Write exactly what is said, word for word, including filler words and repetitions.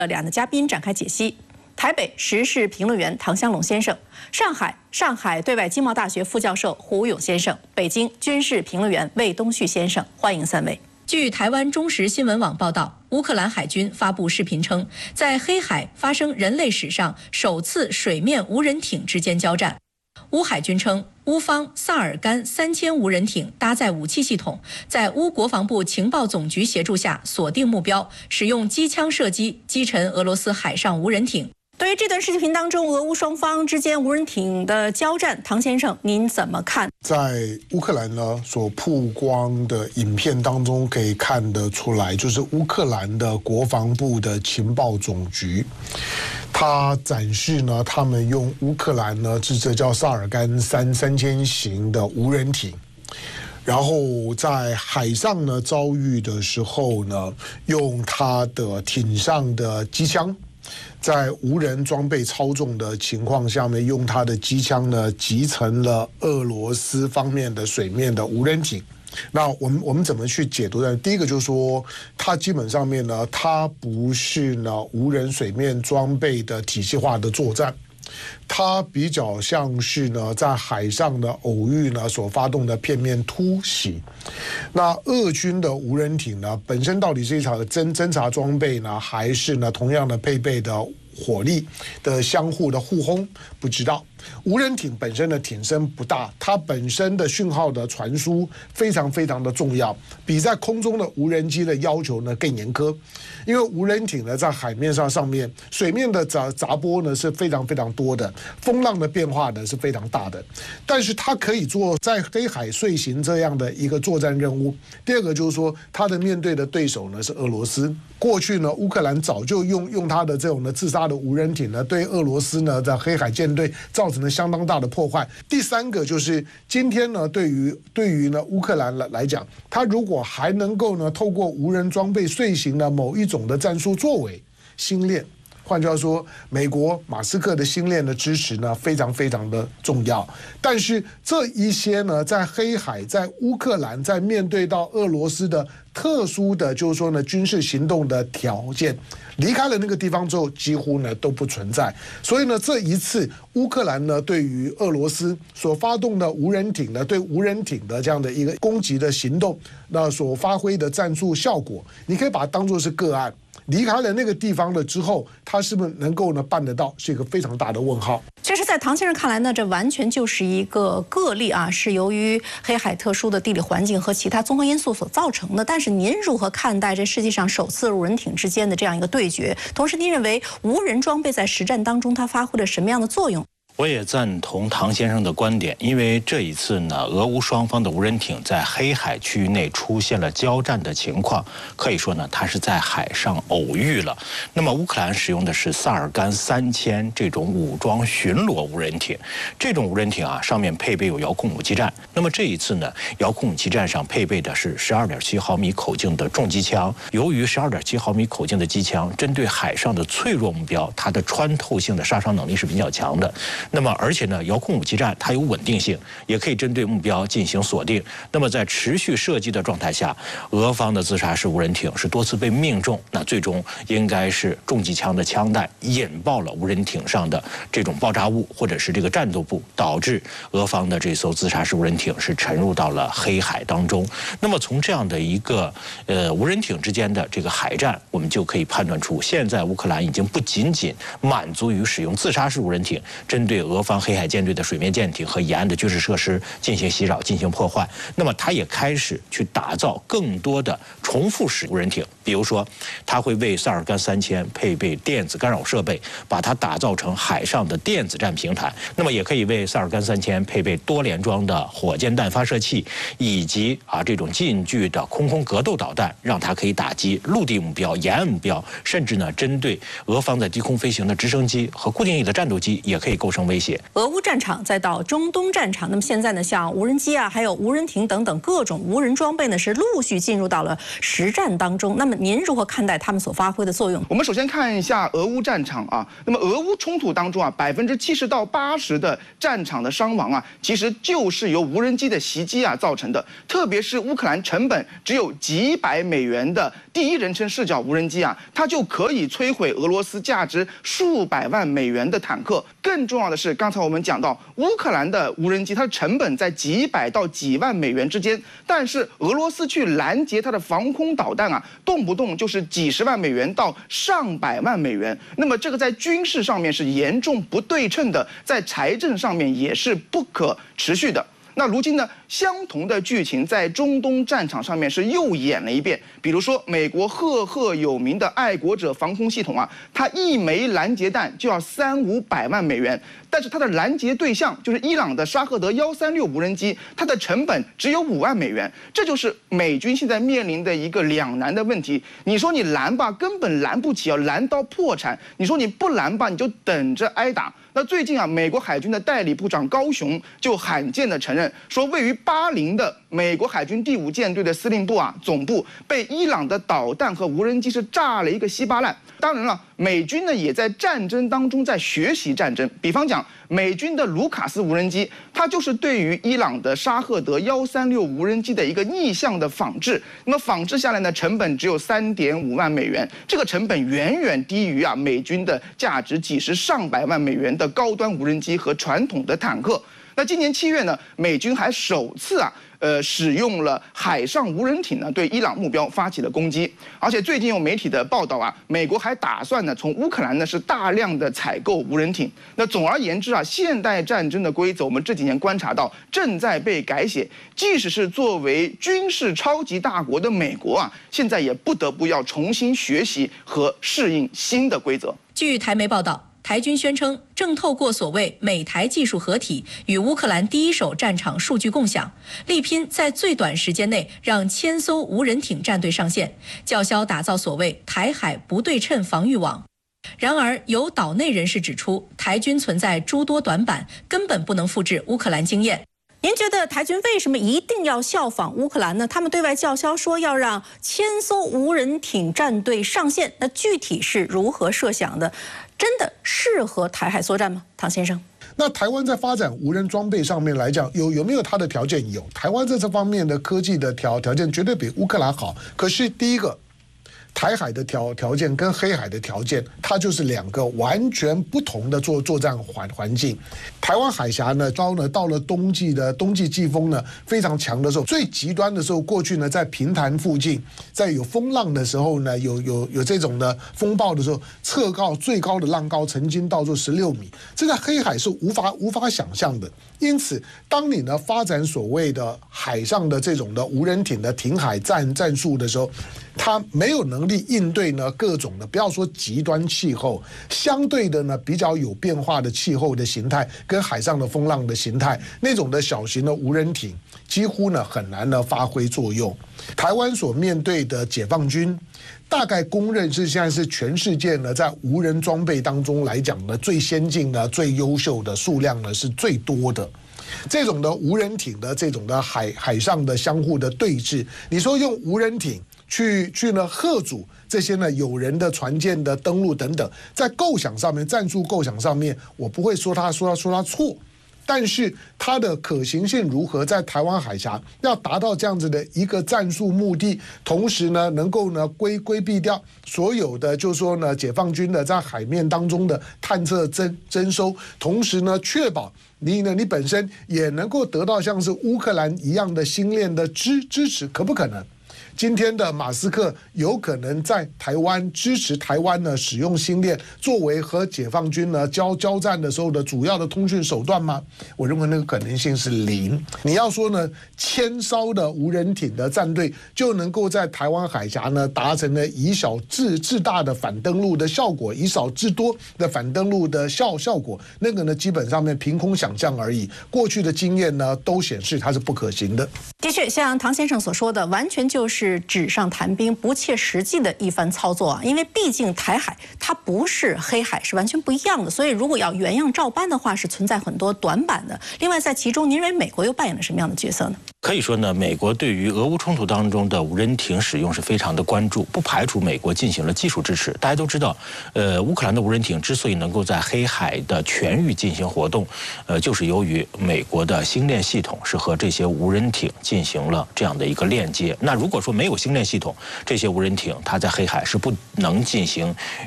两岸的嘉宾展开解析。台北时事评论员唐湘龙先生，上海上海对外经贸大学副教授胡勇先生，北京军事评论员魏东旭先生，欢迎三位。据台湾中时新闻网报道，乌克兰海军发布视频称，在黑海发生人类史上首次水面无人艇之间交战。乌海军称，乌方萨尔干三千无人艇搭载武器系统，在乌国防部情报总局协助下锁定目标，使用机枪射击击沉俄罗斯海上无人艇。对于这段视频当中俄乌双方之间无人艇的交战，唐先生您怎么看？ 在乌克兰呢所曝光的影片当中可以看得出来，就是乌克兰的国防部的情报总局，它展示呢他们用乌克兰呢这这叫萨尔干三三千型的无人艇。然后在海上呢遭遇的时候呢，用它的艇上的机枪，在无人装备操纵的情况下面，用它的机枪呢击沉了俄罗斯方面的水面的无人艇。那我们我们怎么去解读呢？第一个就是说，它基本上面呢，它不是呢无人水面装备的体系化的作战。它比较像是呢，在海上的偶遇呢所发动的片面突袭。那俄军的无人艇呢，本身到底是一场侦侦察装备呢，还是呢同样的配备的火力的相互的互轰？不知道。无人艇本身的艇身不大，它本身的讯号的传输非常非常的重要，比在空中的无人机的要求呢更严苛。因为无人艇呢在海面上上面，水面的杂杂波呢是非常非常多的，风浪的变化呢是非常大的，但是它可以做在黑海遂行这样的一个作战任务。第二个就是说，它的面对的对手呢是俄罗斯。过去呢，乌克兰早就用用它的这种呢自杀的无人艇呢，对俄罗斯呢在黑海舰队造成了相当大的破坏。第三个就是今天呢，对于对于呢乌克兰来来讲，它如果还能够呢透过无人装备遂行了某一种的战术作为星链。换句话说，美国马斯克的星链的支持呢，非常非常的重要。但是这一些呢，在黑海、在乌克兰，在面对到俄罗斯的特殊的，就是说呢，军事行动的条件，离开了那个地方之后，几乎呢都不存在。所以呢，这一次乌克兰呢，对于俄罗斯所发动的无人艇呢，对无人艇的这样的一个攻击的行动，那所发挥的战术效果，你可以把它当作是个案。离开了那个地方了之后，他是不是能够呢办得到，是一个非常大的问号。 其实，在唐先生看来呢，这完全就是一个个例啊，是由于黑海特殊的地理环境和其他综合因素所造成的。但是，您如何看待这世界上首次无人艇之间的这样一个对决？同时，您认为无人装备在实战当中它发挥了什么样的作用？ 我也赞同唐先生的观点，因为这一次呢，俄乌双方的无人艇在黑海区域内出现了交战的情况，可以说呢，它是在海上偶遇了。那么乌克兰使用的是萨尔干三千这种武装巡逻无人艇，这种无人艇啊，上面配备有遥控武器站。那么这一次呢，遥控武器站上配备的是十二点七毫米口径的重机枪。由于十二点七毫米口径的机枪针对海上的脆弱目标，它的穿透性的杀伤能力是比较强的。那么，而且呢，遥控武器站它有稳定性，也可以针对目标进行锁定。那么，在持续射击的状态下，俄方的自杀式无人艇是多次被命中，那最终应该是重机枪的枪弹引爆了无人艇上的这种爆炸物或者是这个战斗部，导致俄方的这艘自杀式无人艇是沉入到了黑海当中。那么，从这样的一个呃无人艇之间的这个海战，我们就可以判断出，现在乌克兰已经不仅仅满足于使用自杀式无人艇针对俄方黑海舰队的水面舰艇和沿岸的军事设施进行袭扰、进行破坏。那么，它也开始去打造更多的重复式无人艇，比如说，它会为萨尔干三千配备电子干扰设备，把它打造成海上的电子战平台。那么，也可以为萨尔干三千配备多联装的火箭弹发射器，以及啊这种近距的空空格斗导弹，让它可以打击陆地目标、沿岸目标，甚至呢针对俄方的低空飞行的直升机和固定翼的战斗机，也可以构成生威胁。 俄乌战场再到中东战场，那么现在呢，像无人机啊，还有无人艇等等各种无人装备呢，是陆续进入到了实战当中。那么您如何看待他们所发挥的作用？ 我们首先看一下俄乌战场啊，那么俄乌冲突当中啊，百分之七十到八十的战场的伤亡啊，其实就是由无人机的袭击啊造成的。特别是乌克兰成本只有几百美元的第一人称视角无人机啊，它就可以摧毁俄罗斯价值数百万美元的坦克。更重要的是，刚才我们讲到乌克兰的无人机，它的成本在几百到几万美元之间，但是俄罗斯去拦截它的防空导弹啊，动不动就是几十万美元到上百万美元。那么这个在军事上面是严重不对称的，在财政上面也是不可持续的。那如今呢，相同的剧情在中东战场上面是又演了一遍。比如说，美国赫赫有名的爱国者防空系统啊，它一枚拦截弹就要三五百万美元，但是它的拦截对象就是伊朗的沙赫德幺三六无人机，它的成本只有五万美元。这就是美军现在面临的一个两难的问题。你说你拦吧，根本拦不起，要拦到破产；你说你不拦吧，你就等着挨打。那最近啊，美国海军的代理部长高雄就罕见的承认说，位于巴林的美国海军第五舰队的司令部啊总部被伊朗的导弹和无人机是炸了一个稀巴烂。当然了，美军呢也在战争当中在学习战争。比方讲，美军的卢卡斯无人机，它就是对于伊朗的沙赫德幺三六无人机的一个逆向的仿制。那么仿制下来呢，成本只有三点五万美元，这个成本远远低于啊美军的价值几十上百万美元的高端无人机和传统的坦克。那今年七月呢，美军还首次啊，呃，使用了海上无人艇呢，对伊朗目标发起了攻击。而且最近有媒体的报道啊，美国还打算呢，从乌克兰呢是大量的采购无人艇。那总而言之啊，现代战争的规则，我们这几年观察到正在被改写。即使是作为军事超级大国的美国啊，现在也不得不要重新学习和适应新的规则。 据台媒报道，台军宣称正透过所谓美台技术合体，与乌克兰第一手战场数据共享，力拼在最短时间内让千艘无人艇战队上线，叫嚣打造所谓台海不对称防御网。然而，有岛内人士指出，台军存在诸多短板，根本不能复制乌克兰经验。您觉得台军为什么一定要效仿乌克兰呢？他们对外叫嚣说要让千艘无人艇战队上线，那具体是如何设想的？真的适合台海作战吗？唐先生， 那台湾在发展无人装备上面来讲，有有没有它的条件？有，台湾在这方面的科技的条条件绝对比乌克兰好。可是第一个，台海的条条件跟黑海的条件，它就是两个完全不同的作作战环环境。台湾海峡呢，到呢到了冬季的冬季季风呢非常强的时候，最极端的时候，过去呢在平潭附近，在有风浪的时候呢，有有有这种的风暴的时候，测高最高的浪高曾经到做十六米，这在黑海是无法无法想象的。因此，当你呢发展所谓的海上的这种的无人艇的停海战战术的时候，它没有能力应对呢各种的，不要说极端气候，相对的呢比较有变化的气候的形态，跟海上的风浪的形态，那种的小型的无人艇几乎呢很难呢发挥作用。台湾所面对的解放军，大概公认是现在是全世界呢在无人装备当中来讲呢最先进的、最优秀的，数量呢是最多的。这种的无人艇的这种的海海上的相互的对峙，你说用无人艇去去呢吓阻这些呢有人的船舰的登陆等等，在构想上面、战术构想上面，我不会说他说他说他错，但是它的可行性如何，在台湾海峡要达到这样子的一个战术目的，同时呢能够呢规规避掉所有的就是说呢解放军的在海面当中的探测征征收，同时呢确保你呢你本身也能够得到像是乌克兰一样的星链的支支持，可不可能？今天的马斯克有可能在台湾支持台湾呢使用星链作为和解放军呢交交战的时候的主要的通讯手段吗？我认为那个可能性是零。你要说呢千艘的无人艇的战队就能够在台湾海峡呢达成了以小制制大的反登陆的效果，以少制多的反登陆的效效果，那个呢基本上面凭空想象而已。过去的经验呢都显示它是不可行的。 的确，像唐先生所说的，完全就是是纸上谈兵、不切实际的一番操作啊！因为毕竟台海它不是黑海，是完全不一样的，所以如果要原样照搬的话，是存在很多短板的。另外，在其中，您认为美国又扮演了什么样的角色呢？ 可以说呢，美国对于俄乌冲突当中的无人艇使用是非常的关注，不排除美国进行了技术支持。大家都知道，呃，乌克兰的无人艇之所以能够在黑海的全域进行活动，呃，就是由于美国的星链系统是和这些无人艇进行了这样的一个链接。那如果说没有星链系统，这些无人艇它在黑海是不能进行